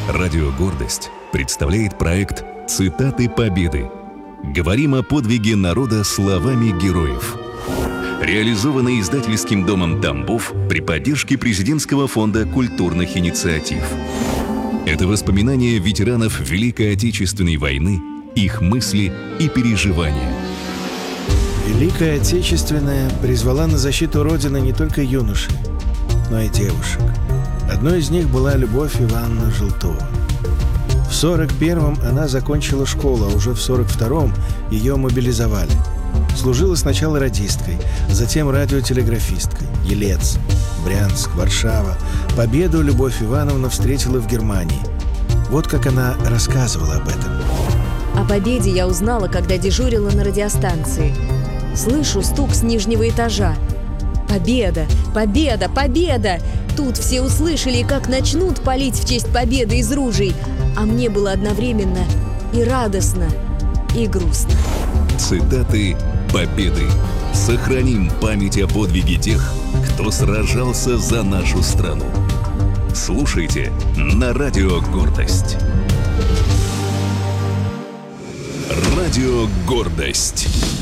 Радио «Гордость» представляет проект «Цитаты Победы». Говорим о подвиге народа словами героев. Реализованный издательским домом «Тамбов» при поддержке Президентского фонда культурных инициатив. Это воспоминания ветеранов Великой Отечественной войны, их мысли и переживания. Великая Отечественная призвала на защиту Родины не только юношей, но и девушек. Одной из них была Любовь Ивановна Желтова. В 41-м она закончила школу, а уже в 42-м ее мобилизовали. Служила сначала радисткой, затем радиотелеграфисткой. Елец, Брянск, Варшава. Победу Любовь Ивановна встретила в Германии. Вот как она рассказывала об этом. О победе я узнала, когда дежурила на радиостанции. Слышу стук с нижнего этажа. Победа! Победа! Победа! Тут все услышали, как начнут палить в честь победы из ружей. А мне было одновременно и радостно, и грустно. Цитаты Победы. Сохраним память о подвиге тех, кто сражался за нашу страну. Слушайте на Радио «Гордость». Радио «Гордость».